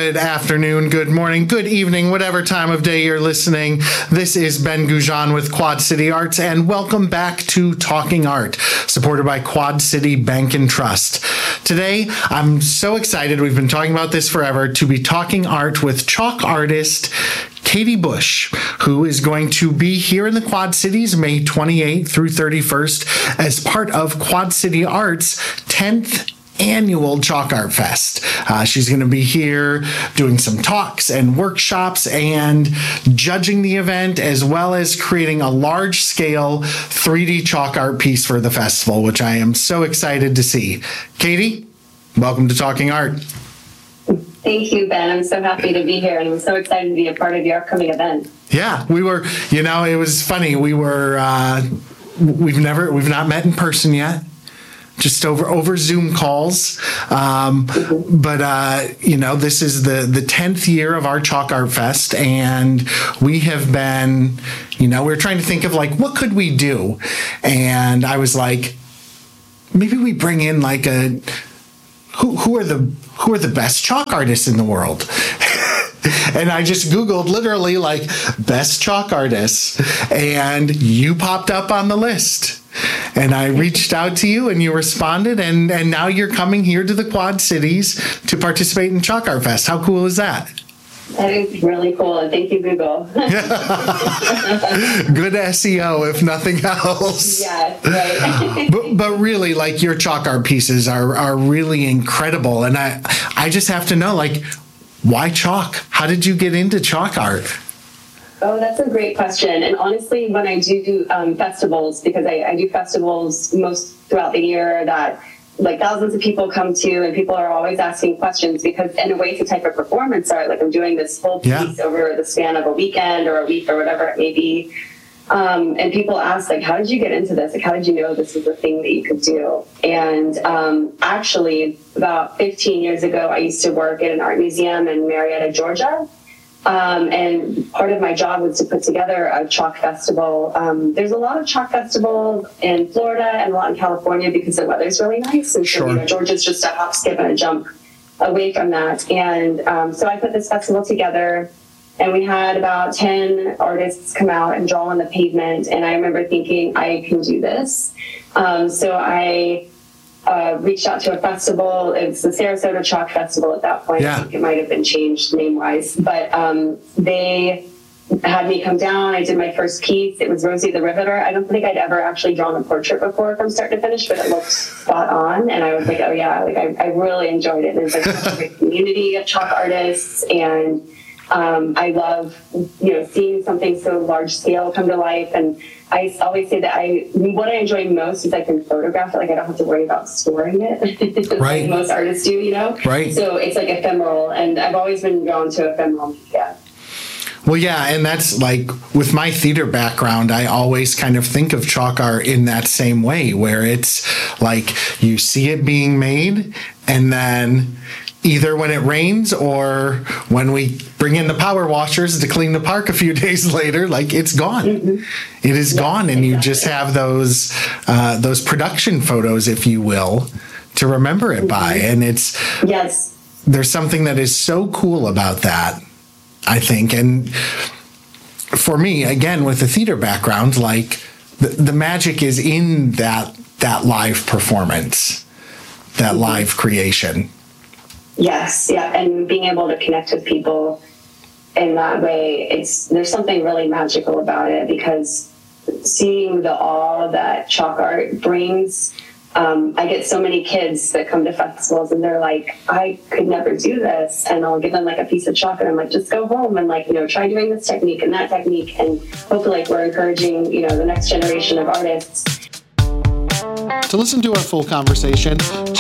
Good afternoon, good morning, good evening, whatever time of day you're listening. This is Ben Goujon with Quad City Arts, and welcome back to Talking Art, supported by Quad City Bank and Trust. Today, I'm so excited, we've been talking about this forever, to be talking art with chalk artist Katie Bush, who is going to be here in the Quad Cities May 28th through 31st as part of Quad City Arts' 10th annual Chalk Art Fest. She's going to be here doing some talks and workshops and judging the event, as well as creating a large-scale 3D chalk art piece for the festival, which I am so excited to see. Katie, welcome to Talking Art. Thank you, Ben. I'm so happy to be here, and I'm so excited to be a part of your upcoming event. Yeah, we were, it was funny. We were, we've not met in person yet. Just over Zoom calls. But this is the 10th year of our Chalk Art Fest, and we have been, we're trying to think of what could we do? And I was like, maybe we bring in who are the best chalk artists in the world? And I just Googled literally best chalk artists, and you popped up on the list. And I reached out to you and you responded, and now you're coming here to the Quad Cities to participate in Chalk Art Fest. How cool is that? That is really cool, and thank you, Google. Good SEO, if nothing else. Yeah, right. but really, your chalk art pieces are really incredible. And I just have to know, why chalk? How did you get into chalk art? Oh, that's a great question. And honestly, when I do festivals, because I do festivals most throughout the year that thousands of people come to, and people are always asking questions, because in a way it's a type of performance art. I'm doing this whole piece over the span of a weekend or a week or whatever it may be. And people ask, how did you get into this? How did you know this was a thing that you could do? And actually, about 15 years ago, I used to work at an art museum in Marietta, Georgia. And part of my job was to put together a chalk festival. There's a lot of chalk festivals in Florida and a lot in California because the weather's really nice. And so, Georgia's just a hop, skip, and a jump away from that. And so I put this festival together, and we had about 10 artists come out and draw on the pavement. And I remember thinking, I can do this. So I reached out to a festival. It's the Sarasota Chalk Festival at that point. Yeah. I think it might have been changed name-wise. But they had me come down. I did my first piece. It was Rosie the Riveter. I don't think I'd ever actually drawn a portrait before from start to finish, but it looked spot on. And I was like, oh yeah, I really enjoyed it. There's such a great community of chalk artists, and I love, seeing something so large scale come to life. And I always say that what I enjoy most is I can photograph it. I don't have to worry about storing it. Right. Like most artists do, Right. So it's ephemeral, and I've always been drawn to ephemeral media. Well, yeah, and that's with my theater background, I always kind of think of chalk art in that same way, where it's you see it being made, and then either when it rains or when we bring in the power washers to clean the park a few days later, it's gone. Mm-hmm. It is gone, and you just have those production photos, if you will, to remember it by. And there's something that is so cool about that, I think. And for me, again, with the theater background, the magic is in that live performance, that live creation. Yes, yeah, and being able to connect with people in that way, there's something really magical about it, because seeing the awe that chalk art brings, I get so many kids that come to festivals and they're like, I could never do this, and I'll give them a piece of chalk and I'm like, just go home and try doing this technique and that technique, and hopefully we're encouraging the next generation of artists. To listen to our full conversation,